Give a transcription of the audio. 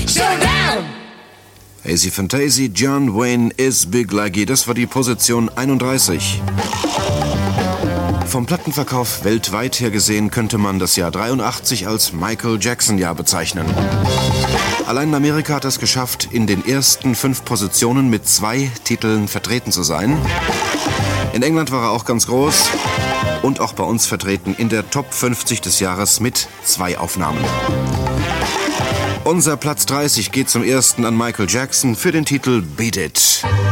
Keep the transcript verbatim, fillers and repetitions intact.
Showdown! Hazy Fantasy, John Wayne is Big Lucky, das war die Position einunddreißig. Vom Plattenverkauf weltweit her gesehen könnte man das Jahr dreiundachtzig als Michael Jackson-Jahr bezeichnen. Allein in Amerika hat er es geschafft, in den ersten fünf Positionen mit zwei Titeln vertreten zu sein. In England war er auch ganz groß und auch bei uns vertreten in der Top fünfzig des Jahres mit zwei Aufnahmen. Unser Platz dreißig geht zum ersten an Michael Jackson für den Titel Beat It.